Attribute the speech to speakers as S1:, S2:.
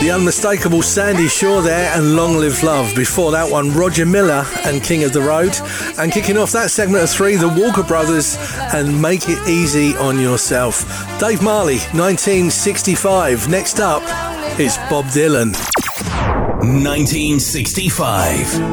S1: The unmistakable Sandy Shaw there and Long Live Love. Before that one, Roger Miller and King of the Road. And kicking off that segment of 3, the Walker Brothers and Make It Easy on Yourself. Dave Marley, 1965. Next up, it's Bob Dylan.
S2: 1965.